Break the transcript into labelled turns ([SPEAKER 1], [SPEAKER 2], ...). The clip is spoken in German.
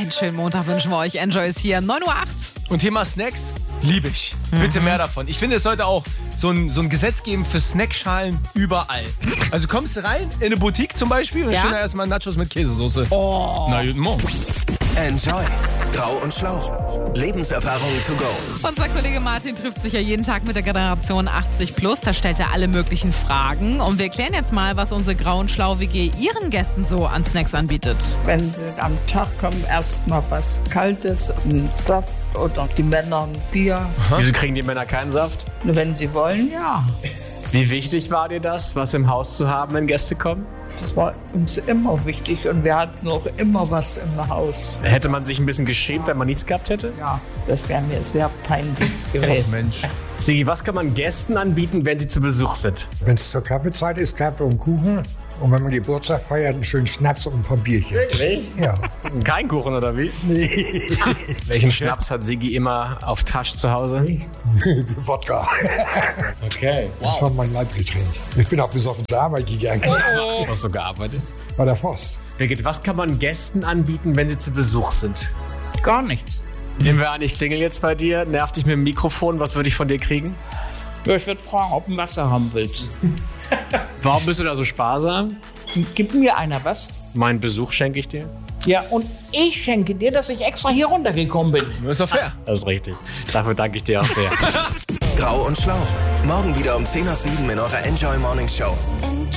[SPEAKER 1] Einen schönen Montag wünschen wir euch. Enjoy ist hier, 9:08 Uhr.
[SPEAKER 2] Und Thema Snacks, liebe ich. Bitte mehr davon. Ich finde, es sollte auch so ein Gesetz geben für Snackschalen überall. Also kommst du rein, in eine Boutique zum Beispiel, und
[SPEAKER 1] Ja?
[SPEAKER 2] schön erstmal Nachos mit Käsesoße.
[SPEAKER 1] Oh.
[SPEAKER 2] Na, guten Morgen.
[SPEAKER 3] Enjoy. Grau und Schlau. Lebenserfahrung to go.
[SPEAKER 1] Unser Kollege Martin trifft sich ja jeden Tag mit der Generation 80+. Da stellt er alle möglichen Fragen. Und wir klären jetzt mal, was unsere Grau- und Schlau-WG ihren Gästen so an Snacks anbietet.
[SPEAKER 4] Wenn sie am Tag kommen, erstmal was Kaltes, einen Saft oder die Männer ein Bier.
[SPEAKER 5] Wieso kriegen die Männer keinen Saft?
[SPEAKER 4] Wenn sie wollen, ja.
[SPEAKER 5] Wie wichtig war dir das, was im Haus zu haben, wenn Gäste kommen?
[SPEAKER 4] Das war uns immer wichtig und wir hatten auch immer was im Haus.
[SPEAKER 5] Hätte man sich ein bisschen geschämt, wenn man nichts gehabt hätte?
[SPEAKER 4] Ja, das wäre mir sehr peinlich
[SPEAKER 2] Ach,
[SPEAKER 4] gewesen.
[SPEAKER 2] Mensch.
[SPEAKER 5] Sigi, was kann man Gästen anbieten, wenn sie zu Besuch sind?
[SPEAKER 6] Wenn es zur Kaffeezeit ist, Kaffee und Kuchen. Und wenn man Geburtstag feiert, einen schönen Schnaps und ein paar Bierchen.
[SPEAKER 5] Wirklich?
[SPEAKER 6] Ja.
[SPEAKER 5] Kein Kuchen oder wie?
[SPEAKER 6] Nee.
[SPEAKER 5] Welchen Schnaps hat Sigi immer auf Tasche zu Hause?
[SPEAKER 6] Wodka.
[SPEAKER 5] Okay.
[SPEAKER 6] Das war mein Leibgetränk. Ich bin auch besoffen zur Arbeit gegangen.
[SPEAKER 5] Hast du gearbeitet?
[SPEAKER 6] Bei der Post.
[SPEAKER 5] Birgit, was kann man Gästen anbieten, wenn sie zu Besuch sind?
[SPEAKER 4] Gar nichts.
[SPEAKER 5] Nehmen wir an, ich klingel jetzt bei dir, nerv dich mit dem Mikrofon, was würde ich von dir kriegen?
[SPEAKER 4] Ja, ich würde fragen, ob du ein Wasser haben willst.
[SPEAKER 5] Warum bist du da so sparsam?
[SPEAKER 4] Gib mir einer was.
[SPEAKER 5] Meinen Besuch schenke ich dir.
[SPEAKER 4] Ja, und ich schenke dir, dass ich extra hier runtergekommen bin.
[SPEAKER 2] Ist doch fair.
[SPEAKER 5] Das ist richtig. Dafür danke ich dir auch sehr.
[SPEAKER 3] Grau und Schlau. Morgen wieder um 10:07 in eurer Enjoy Morning Show.